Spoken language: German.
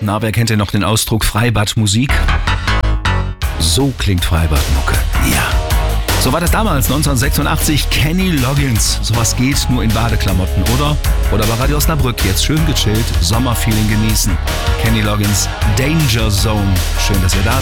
Na, wer kennt denn noch den Ausdruck Freibadmusik? So klingt Freibadmucke. Ja. So war das damals, 1986, Kenny Loggins. Sowas geht nur in Badeklamotten, oder? Oder bei Radio Osnabrück, jetzt schön gechillt, Sommerfeeling genießen. Kenny Loggins, Danger Zone. Schön, dass ihr da seid.